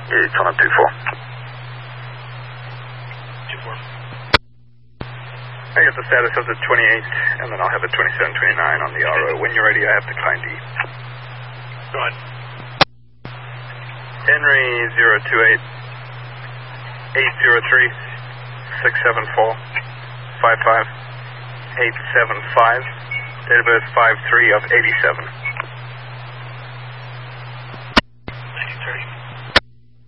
It's on a 2-4. 2-4. I get the status of the 28, and then I'll have the 2729 on the RO. When you're ready, I have declined D. Go ahead. Henry 028 803 674 55 875. Date of birth 5/3 of 87.